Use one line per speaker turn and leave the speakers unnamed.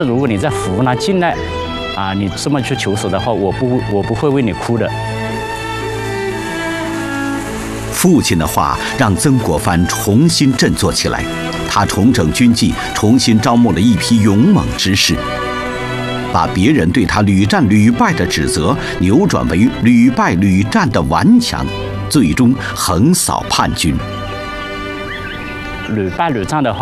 如果你在湖南境内，你这么去求死的话，我不会为你哭的。
父亲的话让曾国藩重新振作起来，他重整军纪，重新招募了一批勇猛之士，把别人对他屡战屡败的指责扭转为屡败屡战的顽强，最终横扫叛军。
屡败屡战的话。